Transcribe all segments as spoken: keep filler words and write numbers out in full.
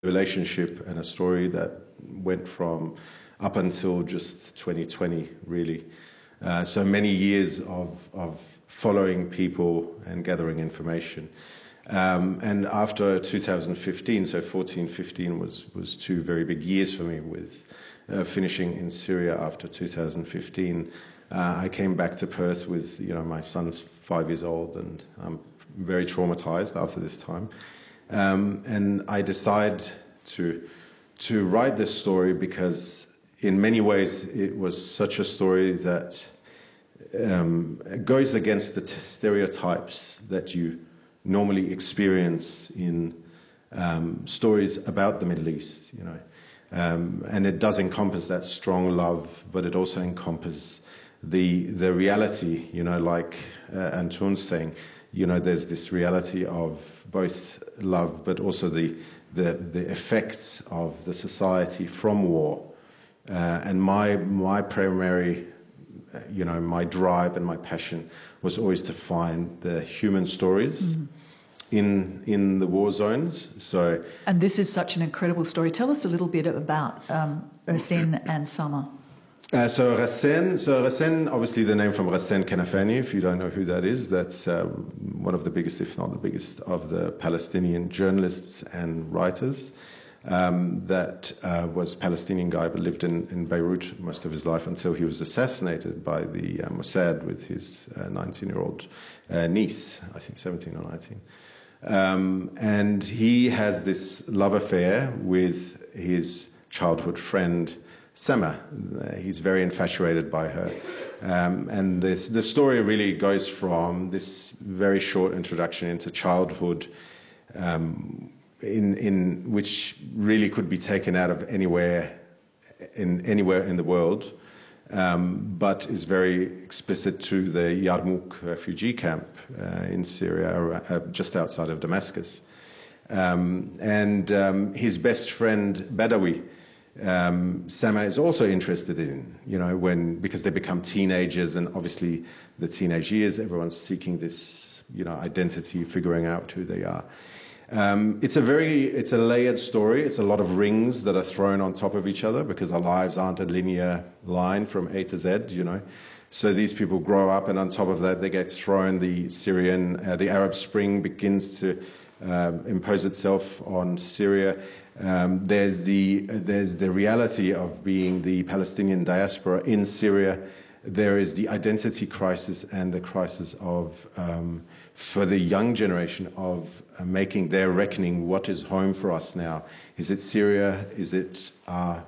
relationship and a story that went from up until just twenty twenty, really. Uh, so many years of, of following people and gathering information. Um, and after two thousand fifteen, so fourteen, fifteen was, was two very big years for me with uh, finishing in Syria after two thousand fifteen. Uh, I came back to Perth with, you know, my son's five years old, and I'm very traumatized after this time. Um, and I decided to, to write this story because in many ways it was such a story that um, goes against the t- stereotypes that you normally experience in um, stories about the Middle East, you know. Um, and it does encompass that strong love, but it also encompasses the the reality, you know, like uh, Antoon's saying, you know, there's this reality of both love, but also the the, the effects of the society from war. Uh, and my my primary, you know, my drive and my passion was always to find the human stories mm. in in the war zones. So, and this is such an incredible story. Tell us a little bit about um, Rassine and Summer. Uh, so Rassine, so Rassine, obviously the name from Rassine Kanafani, if you don't know who that is, that's uh, one of the biggest, if not the biggest, of the Palestinian journalists and writers. Um, that uh, was a Palestinian guy, but lived in, in Beirut most of his life until he was assassinated by the uh, Mossad with his nineteen-year-old uh, uh, niece, I think seventeen or nineteen. Um, and he has this love affair with his childhood friend, Sama. Uh, he's very infatuated by her. Um, and this, the story really goes from this very short introduction into childhood, um, in in which really could be taken out of anywhere in anywhere in the world, um, but is very explicit to the Yarmouk refugee camp uh, in Syria, uh, just outside of Damascus. Um, and um, his best friend Badawi, um, Sama, is also interested in, you know, when because they become teenagers, and obviously the teenage years, everyone's seeking this, you know, identity, figuring out who they are. Um, it's a very, it's a layered story. It's a lot of rings that are thrown on top of each other because our lives aren't a linear line from A to Z, you know. So these people grow up, and on top of that, they get thrown the Syrian, uh, the Arab Spring begins to uh, impose itself on Syria. Um, there's the there's the reality of being the Palestinian diaspora in Syria. There is the identity crisis and the crisis of, um, for the young generation, of uh, making their reckoning, what is home for us now? Is it Syria? Is it our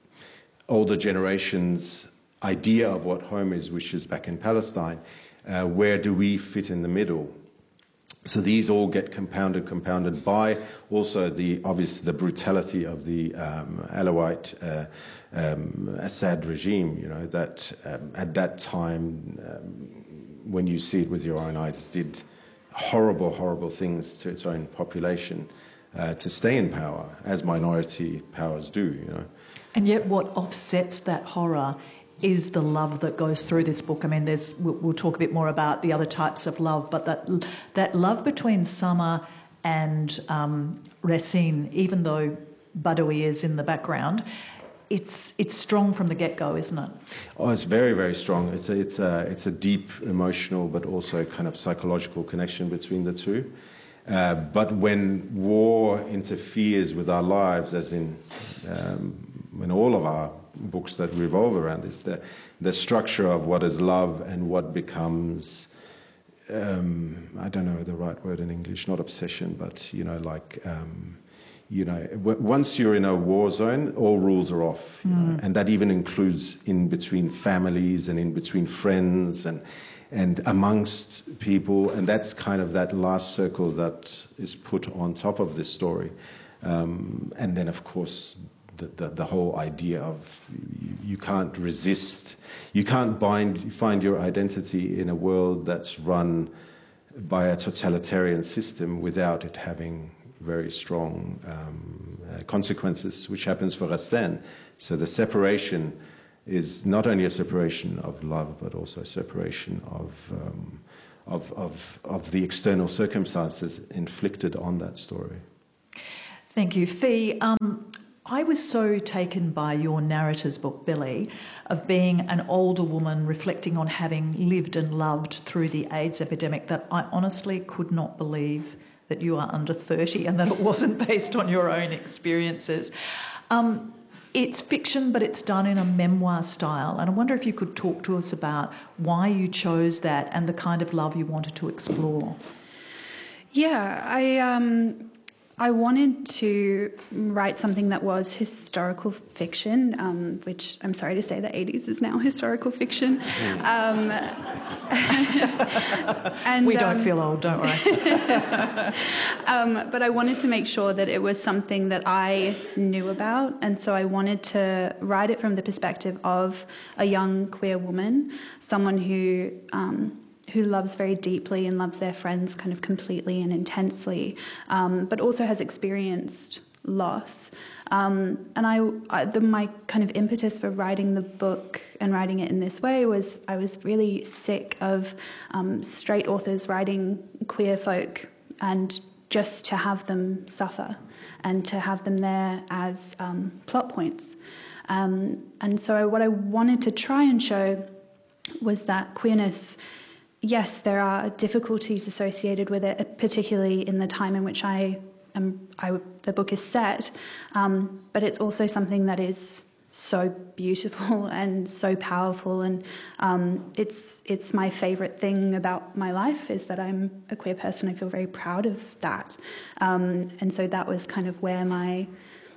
older generation's idea of what home is, which is back in Palestine? Uh, where do we fit in the middle? So these all get compounded, compounded by also the obvious the brutality of the um, Alawite uh, um, Assad regime. You know that um, at that time, um, when you see it with your own eyes, did horrible, horrible things to its own population uh, to stay in power, as minority powers do. You know, and yet what offsets that horror is the love that goes through this book. I mean, there's we'll, we'll talk a bit more about the other types of love, but that that love between Summer and um, Rassine, even though Badawi is in the background, it's it's strong from the get-go, isn't it? Oh, it's very, very strong. It's a, it's a, it's a deep emotional but also kind of psychological connection between the two. Uh, but when war interferes with our lives, as in um, in all of our books that revolve around this, the, the structure of what is love and what becomes, um, I don't know the right word in English, not obsession, but, you know, like, um, you know, w- once you're in a war zone, all rules are off. You mm. know? And that even includes in between families and in between friends and and amongst people. And that's kind of that last circle that is put on top of this story. Um, and then, of course, The, the, the whole idea of you, you can't resist, you can't bind, find your identity in a world that's run by a totalitarian system without it having very strong um, uh, consequences, which happens for Rassine. So the separation is not only a separation of love, but also a separation of, um, of, of, of the external circumstances inflicted on that story. Thank you. Fee, um, I was so taken by your narrator's book, Billy, of being an older woman reflecting on having lived and loved through the AIDS epidemic, that I honestly could not believe that you are under thirty and that it wasn't based on your own experiences. Um, it's fiction, but it's done in a memoir style, and I wonder if you could talk to us about why you chose that and the kind of love you wanted to explore. Yeah, I... Um I wanted to write something that was historical fiction, um, which I'm sorry to say the eighties is now historical fiction. Um, and, we don't um, feel old, don't worry. um, but I wanted to make sure that it was something that I knew about, and so I wanted to write it from the perspective of a young queer woman, someone who... Um, who loves very deeply and loves their friends kind of completely and intensely, um, but also has experienced loss. Um, and I, I the, my kind of impetus for writing the book and writing it in this way was I was really sick of um, straight authors writing queer folk and just to have them suffer and to have them there as um, plot points. Um, and so what I wanted to try and show was that queerness... Yes, there are difficulties associated with it, particularly in the time in which I am, I, the book is set, um, but it's also something that is so beautiful and so powerful, and um, it's it's my favourite thing about my life is that I'm a queer person. I feel very proud of that, um, and so that was kind of where my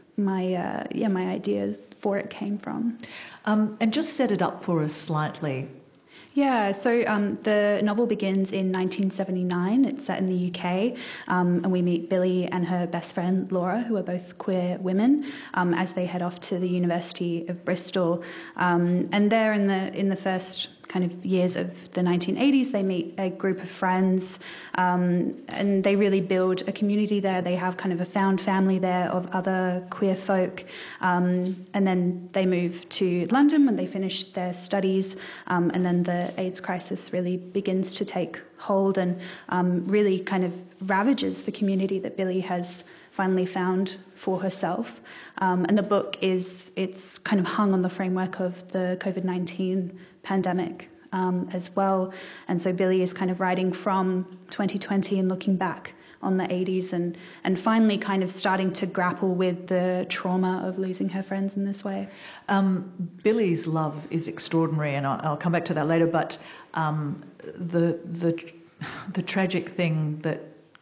my uh, yeah my idea for it came from. Um, and just set it up for us slightly. Yeah, so um, the novel begins in nineteen seventy-nine. It's set in the U K, um, and we meet Billy and her best friend Laura, who are both queer women, um, as they head off to the University of Bristol. Um, and there, in the in the first kind of years of the nineteen eighties, they meet a group of friends, um, and they really build a community there. They have kind of a found family there of other queer folk, um, and then they move to London when they finish their studies, um, and then the AIDS crisis really begins to take hold and um, really kind of ravages the community that Billy has finally found for herself. Um, and the book is, it's kind of hung on the framework of the COVID nineteen pandemic um, as well. And so Billy is kind of writing from twenty twenty and looking back on the eighties and, and finally kind of starting to grapple with the trauma of losing her friends in this way. Um, Billy's love is extraordinary, and I'll, I'll come back to that later, but um, the, the, the tragic thing that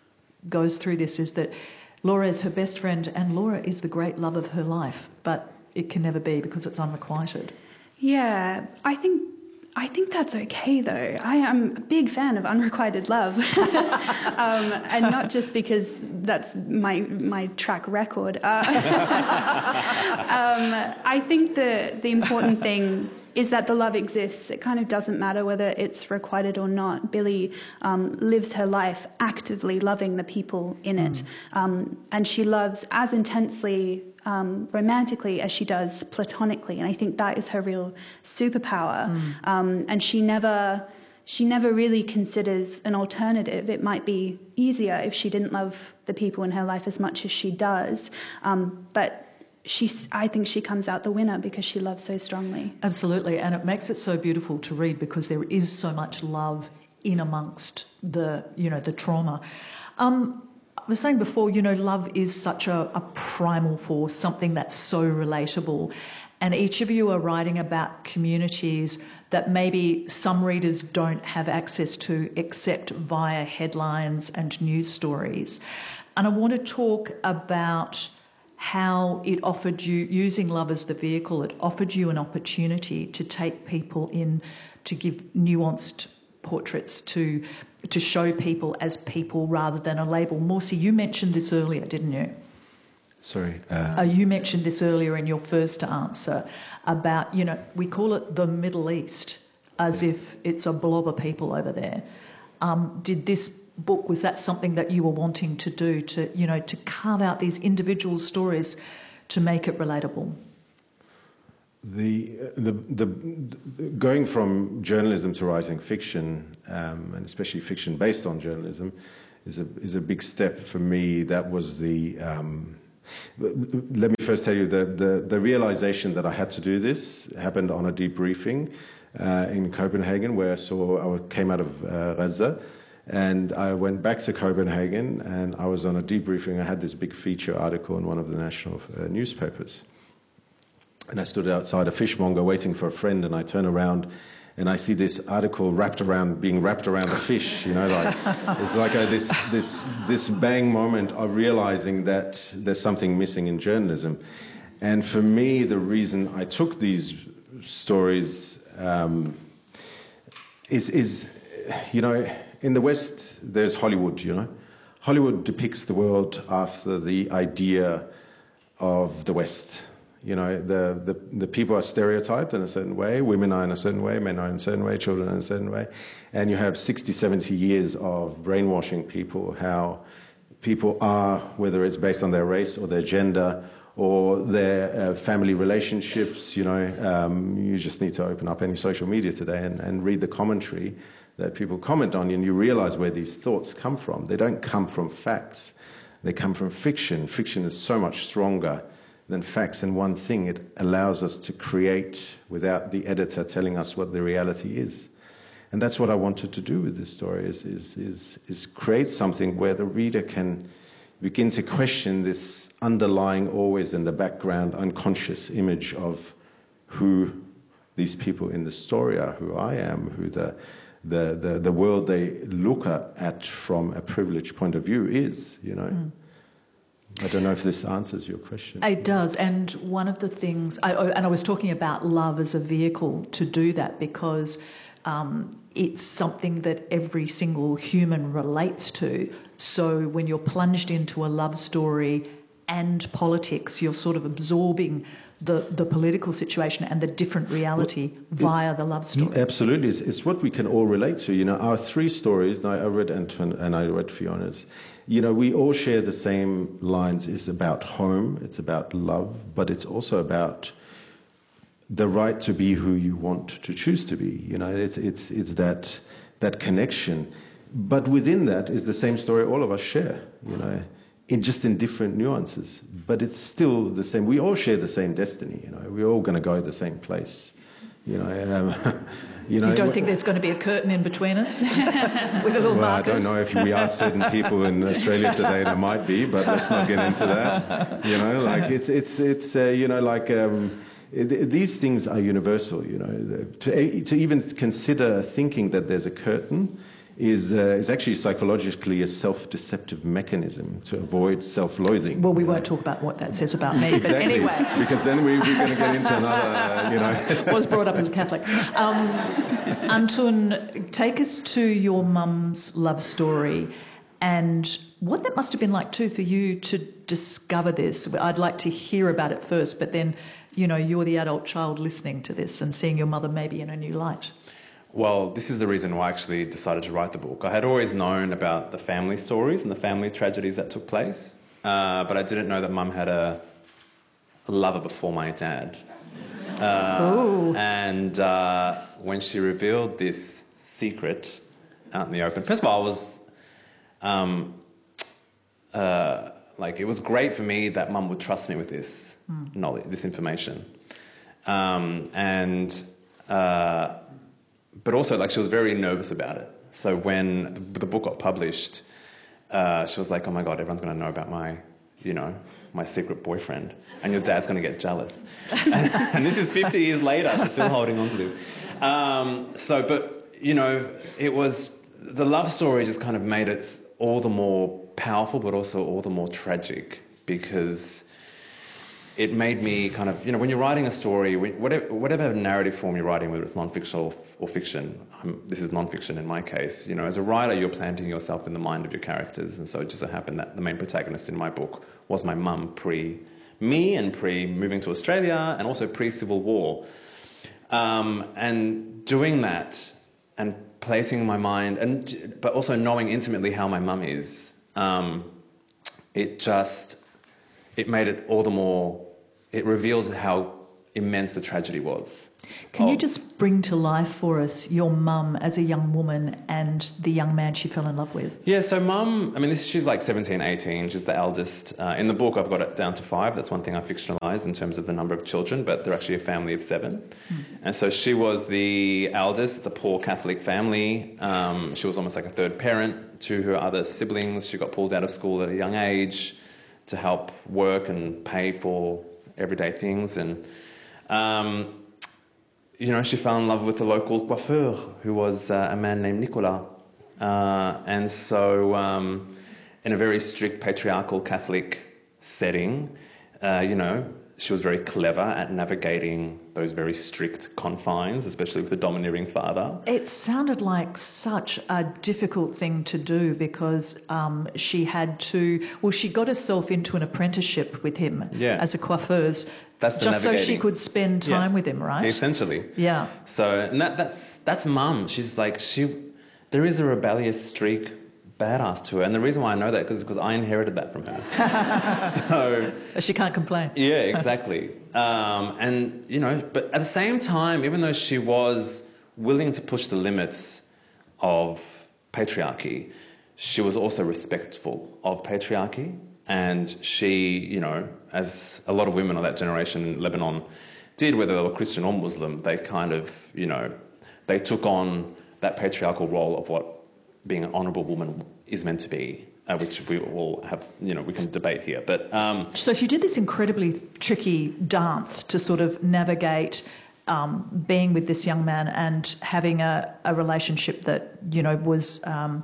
goes through this is that Laura is her best friend, and Laura is the great love of her life, but it can never be because it's unrequited. Yeah, I think I think that's okay, though. I am a big fan of unrequited love, um, and not just because that's my my track record. Uh, um, I think the the important thing is that the love exists. It kind of doesn't matter whether it's requited or not. Billy um, lives her life actively loving the people in it, mm. um, and she loves as intensely Um, romantically as she does platonically, and I think that is her real superpower. Mm. Um, and she never, she never really considers an alternative. It might be easier if she didn't love the people in her life as much as she does, um, but she's, I think she comes out the winner because she loves so strongly. Absolutely, and it makes it so beautiful to read because there is so much love in amongst the, you know, the trauma. Um, I was saying before, you know, love is such a, a primal force, something that's so relatable. And each of you are writing about communities that maybe some readers don't have access to except via headlines and news stories. And I want to talk about how it offered you, using love as the vehicle, it offered you an opportunity to take people in, to give nuanced portraits, to to show people as people rather than a label. Morsi, you mentioned this earlier, didn't you? Sorry. Uh... Uh, you mentioned this earlier in your first answer about, you know, we call it the Middle East as yeah. if it's a blob of people over there. Um, did this book, was that something that you were wanting to do, to, you know, to carve out these individual stories to make it relatable? The, the the going from journalism to writing fiction, um, and especially fiction based on journalism, is a is a big step for me. That was the um, Let me first tell you that the, the realization that I had to do this happened on a debriefing uh, in Copenhagen, where I saw I came out of uh, Gaza, and I went back to Copenhagen, and I was on a debriefing. I had this big feature article in one of the national uh, newspapers, and I stood outside a fishmonger waiting for a friend, and I turn around, and I see this article wrapped around, being wrapped around a fish, you know, like, it's like a, this, this, this bang moment of realizing that there's something missing in journalism. And for me, the reason I took these stories um, is, is, you know, in the West, there's Hollywood, you know. Hollywood depicts the world after the idea of the West. You know, the, the, the people are stereotyped in a certain way, women are in a certain way, men are in a certain way, children are in a certain way. And you have sixty, seventy years of brainwashing people, how people are, whether it's based on their race or their gender or their uh, family relationships. You know, um, you just need to open up any social media today and, and read the commentary that people comment on, and you realize where these thoughts come from. They don't come from facts. They come from fiction. Fiction is so much stronger than facts, and one thing, it allows us to create without the editor telling us what the reality is. And that's what I wanted to do with this story, is, is, is, is create something where the reader can begin to question this underlying, always in the background, unconscious image of who these people in the story are, who I am, who the, the, the, the world they look at, at from a privileged point of view is, you know. Mm. I don't know if this answers your question. It does, and one of the things, I, and I was talking about love as a vehicle to do that, because um, it's something that every single human relates to. So when you're plunged into a love story and politics, you're sort of absorbing the, the political situation and the different reality well, via it, the love story. Absolutely. It's, it's what we can all relate to. You know, our three stories, I read Antoine and I read Fiona's, you know, we all share the same lines. It's about home, it's about love, but it's also about the right to be who you want to choose to be. You know, it's, it's, it's that, that connection. But within that is the same story all of us share, you know, in just in different nuances. But it's still the same. We all share the same destiny, you know. We're all going to go to the same place, you know. Um, you know. You don't think there's going to be a curtain in between us with a little well, markers? I don't know if we ask certain people in Australia today, there might be, but let's not get into that. You know, like it's it's it's uh, you know, like um, it, these things are universal. You know, to to even consider thinking that there's a curtain is uh, is actually psychologically a self-deceptive mechanism to avoid self-loathing. Well, we won't know. talk about what that says about me, exactly. But anyway. Because then we, we're going to get into another, uh, you know... Was brought up as a Catholic. Um, Antun, take us to your mum's love story and what that must have been like too for you to discover this. I'd like to hear about it first, but then, you know, you're the adult child listening to this and seeing your mother maybe in a new light. Well, this is the reason why I actually decided to write the book. I had always known about the family stories and the family tragedies that took place, uh, but I didn't know that Mum had a, a lover before my dad. Uh, and uh, when she revealed this secret out in the open, first of all, I was um, uh, like, it was great for me that Mum would trust me with this mm. knowledge, this information, um, and. Uh, But also, like, she was very nervous about it. So when the, the book got published, uh, she was like, oh, my God, everyone's going to know about my, you know, my secret boyfriend. And your dad's going to get jealous. and, and this is fifty years later. She's still holding on to this. Um, so, but, you know, it was... The love story just kind of made it all the more powerful, but also all the more tragic, because... It made me kind of, you know, when you're writing a story, whatever, whatever narrative form you're writing, whether it's non-fiction or, or fiction, um, this is non-fiction in my case, you know, as a writer, you're planting yourself in the mind of your characters. And so it just so happened that the main protagonist in my book was my mum pre-me and pre-moving to Australia and also pre-Civil War. Um, and doing that and placing my mind, and but also knowing intimately how my mum is, um, it just... It made it all the more... It revealed how immense the tragedy was. Can you of- just bring to life for us your mum as a young woman and the young man she fell in love with? Yeah, so mum, I mean, this, she's like seventeen, eighteen. She's the eldest. Uh, in the book, I've got it down to five. That's one thing I fictionalised in terms of the number of children, but they're actually a family of seven. Mm. And so she was the eldest. It's a poor Catholic family. Um, she was almost like a third parent to her other siblings. She got pulled out of school at a young age to help work and pay for everyday things. And... Um, You know, she fell in love with the local coiffeur, who was uh, a man named Nicolas. Uh, and so, um, in a very strict patriarchal Catholic setting, uh, you know, she was very clever at navigating those very strict confines, especially with the domineering father. It sounded like such a difficult thing to do because um, she had to... Well, she got herself into an apprenticeship with him yeah. as a coiffeuse. That's the just so navigating. she could spend time yeah. with him, right? Essentially. Yeah. So, and that, that's that's mum. She's like, she. there is a rebellious streak badass to her. And the reason why I know that is because I inherited that from her. So she can't complain. Yeah, exactly. Um, and, you know, but at the same time, even though she was willing to push the limits of patriarchy, she was also respectful of patriarchy. And she, you know, as a lot of women of that generation in Lebanon did, whether they were Christian or Muslim, they kind of, you know, they took on that patriarchal role of what being an honourable woman is meant to be, uh, which we all have, you know, we can debate here. But um, so she did this incredibly tricky dance to sort of navigate um, being with this young man and having a, a relationship that, you know, was... Um,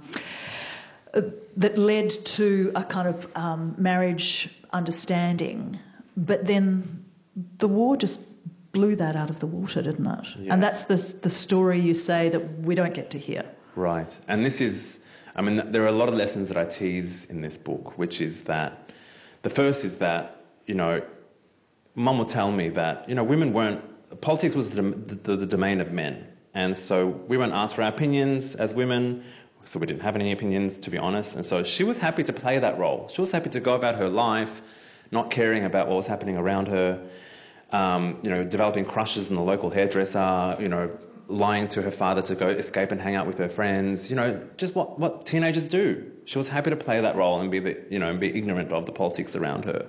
that led to a kind of um, marriage understanding, but then the war just blew that out of the water, didn't it? Yeah. And that's the the story you say that we don't get to hear. Right. And this is, I mean, there are a lot of lessons that I tease in this book, which is that, the first is that, you know, Mum will tell me that, you know, women weren't, politics was the, the, the domain of men. And so we weren't asked for our opinions as women. So we didn't have any opinions, to be honest. And so she was happy to play that role. She was happy to go about her life, not caring about what was happening around her, um, you know, developing crushes in the local hairdresser, you know, lying to her father to go escape and hang out with her friends, you know, just what, what teenagers do. She was happy to play that role and be, the, you know, and be ignorant of the politics around her.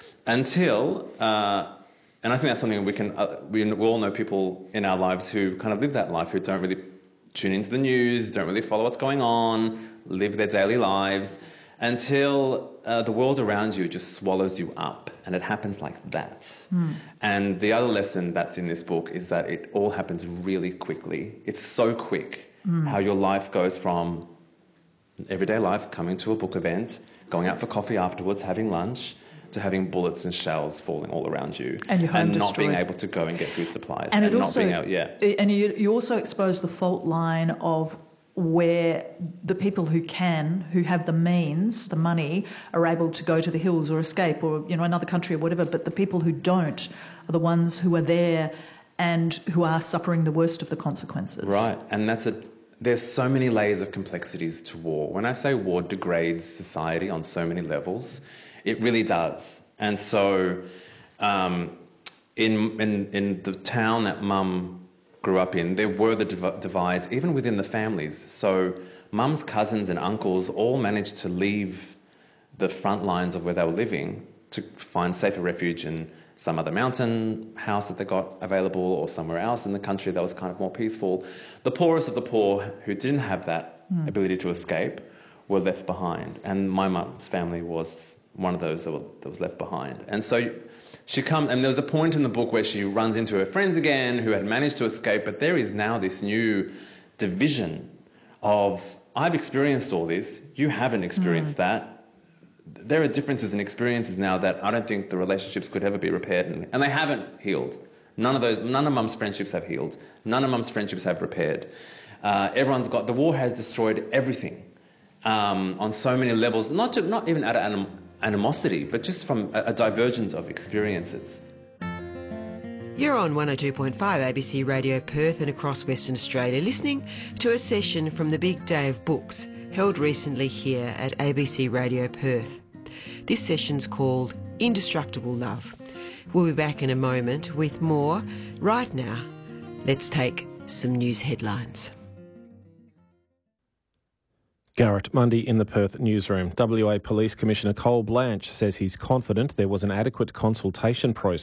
Until, uh, and I think that's something we can, uh, we, we all know people in our lives who kind of live that life, who don't really tune into the news, don't really follow what's going on, live their daily lives, until uh, the world around you just swallows you up. And it happens like that. Mm. And the other lesson that's in this book is that it all happens really quickly. It's so quick mm. how your life goes from everyday life, coming to a book event, going out for coffee afterwards, having lunch, to having bullets and shells falling all around you, and, your home and not destroyed. being able to go and get food supplies, and, and it not also, being able, yeah. And you, you also expose the fault line of where the people who can, who have the means, the money, are able to go to the hills or escape, or you know another country or whatever. But the people who don't are the ones who are there and who are suffering the worst of the consequences. Right, and that's a. There's so many layers of complexities to war. When I say war degrades society on so many levels, it really does. And so um, in, in, in the town that Mum grew up in, there were the div- divides, even within the families. So Mum's cousins and uncles all managed to leave the front lines of where they were living to find safer refuge in some other mountain house that they got available or somewhere else in the country that was kind of more peaceful. The poorest of the poor who didn't have that mm. ability to escape were left behind. And my mum's family was one of those that, were, that was left behind. And so she come, and there was a point in the book where she runs into her friends again who had managed to escape, but there is now this new division of, I've experienced all this, you haven't experienced mm. that. There are differences in experiences now that I don't think the relationships could ever be repaired, and, and they haven't healed. None of those, none of Mum's friendships have healed. None of Mum's friendships have repaired. Uh, everyone's got, the war has destroyed everything um, on so many levels, not, to, not even out of anim, animosity, but just from a, a divergence of experiences. You're on one oh two point five A B C Radio Perth and across Western Australia, listening to a session from the Big Day of Books, held recently here at A B C Radio Perth. This session's called Indestructible Love, We'll be back in a moment with more. Right now, let's take some news headlines. Garrett Mundy in the Perth newsroom. W A Police Commissioner Cole Blanche says he's confident there was an adequate consultation process